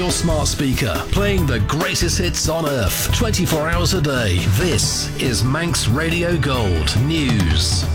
your smart speaker, playing the greatest hits on earth, 24 hours a day. This is Manx Radio Gold News.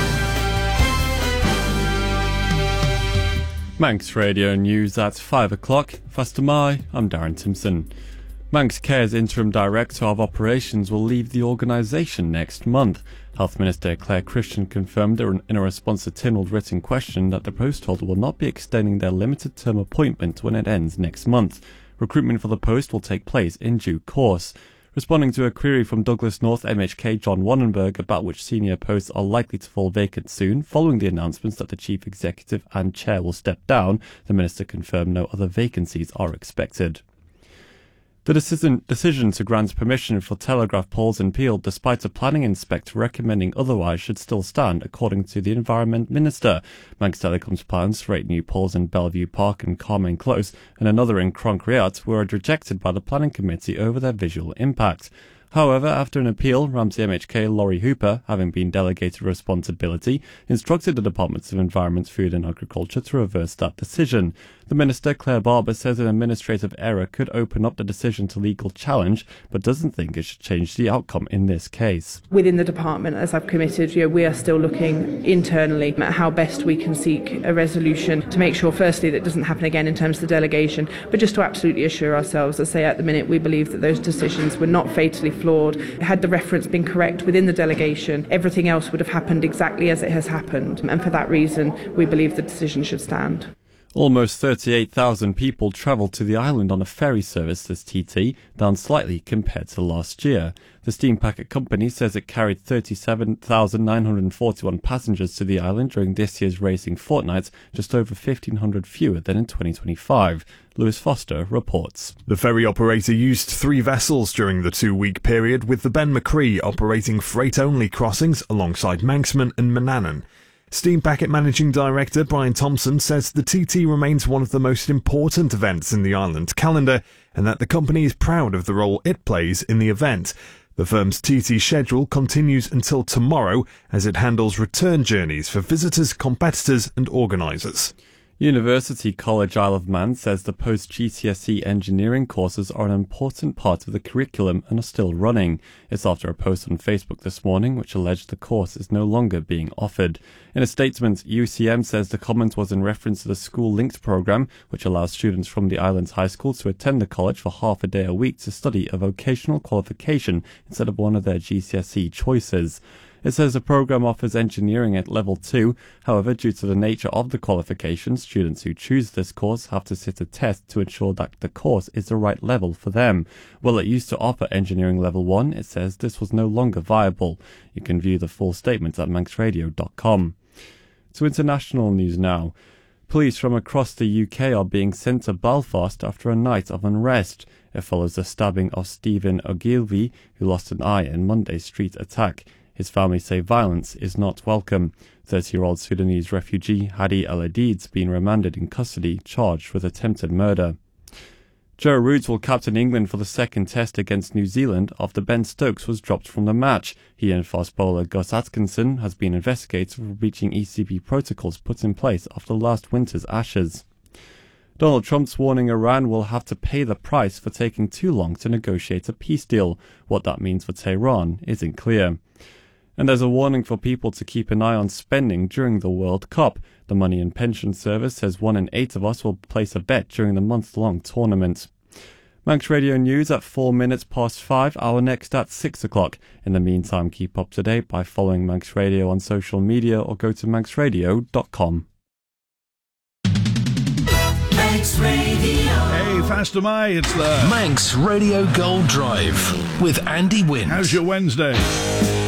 Manx Radio News at 5 o'clock. First of May, I'm Darren Timpson. Manx Care's Interim Director of Operations will leave the organisation next month. Health Minister Claire Christian confirmed in a response to Tynwald's written question that the post holder will not be extending their limited term appointment when it ends next month. Recruitment for the post will take place in due course. Responding to a query from Douglas North MHK John Wannenberg about which senior posts are likely to fall vacant soon, following the announcements that the Chief Executive and Chair will step down, the Minister confirmed no other vacancies are expected. The decision to grant permission for telegraph poles in Peel, despite a planning inspector recommending otherwise, should still stand, according to the Environment Minister. Manx Telecom's plans for 8 new poles in Bellevue Park and Carmen Close and another in Croncriat were rejected by the Planning Committee over their visual impact. However, after an appeal, Ramsey MHK Laurie Hooper, having been delegated responsibility, instructed the Departments of Environment, Food and Agriculture to reverse that decision. The Minister, Claire Barber, says an administrative error could open up the decision to legal challenge, but doesn't think it should change the outcome in this case. Within the department, as I've committed, we are still looking internally at how best we can seek a resolution to make sure, firstly, that it doesn't happen again in terms of the delegation, but just to absolutely assure ourselves, as I say, at the minute, we believe that those decisions were not fatally flawed. Had the reference been correct within the delegation, everything else would have happened exactly as it has happened, and for that reason, we believe the decision should stand. Almost 38,000 people travelled to the island on a ferry service this TT, down slightly compared to last year. The steam packet company says it carried 37,941 passengers to the island during this year's racing fortnight, just over 1,500 fewer than in 2025. Lewis Foster reports. The ferry operator used 3 vessels during the 2-week period, with the Ben Macree operating freight-only crossings alongside Manxman and Manannan. Steam Packet Managing Director Brian Thompson says the TT remains one of the most important events in the island calendar and that the company is proud of the role it plays in the event. The firm's TT schedule continues until tomorrow as it handles return journeys for visitors, competitors and organisers. University College Isle of Man says the post-GCSE engineering courses are an important part of the curriculum and are still running. It's after a post on Facebook this morning which alleged the course is no longer being offered. In a statement, UCM says the comment was in reference to the School Linked programme, which allows students from the island's high school to attend the college for half a day a week to study a vocational qualification instead of one of their GCSE choices. It says the programme offers engineering at level 2. However, due to the nature of the qualification, students who choose this course have to sit a test to ensure that the course is the right level for them. While it used to offer engineering level 1, it says this was no longer viable. You can view the full statement at manxradio.com. To international news now. Police from across the UK are being sent to Belfast after a night of unrest. It follows the stabbing of Stephen Ogilvie, who lost an eye in Monday's street attack. His family say violence is not welcome. 30-year-old Sudanese refugee Hadi El-Adid's been remanded in custody, charged with attempted murder. Joe Root will captain England for the second test against New Zealand after Ben Stokes was dropped from the match. He and fast bowler Gus Atkinson has been investigated for breaching ECB protocols put in place after last winter's Ashes. Donald Trump's warning Iran will have to pay the price for taking too long to negotiate a peace deal. What that means for Tehran isn't clear. And there's a warning for people to keep an eye on spending during the World Cup. The Money and Pension Service says 1 in 8 of us will place a bet during the month-long tournament. Manx Radio News at 4 minutes past 5, our next at 6 o'clock. In the meantime, keep up to date by following Manx Radio on social media or go to manxradio.com. Manx Radio. Hey, Faster May, it's the Manx Radio Gold Drive with Andy Wynn. How's your Wednesday?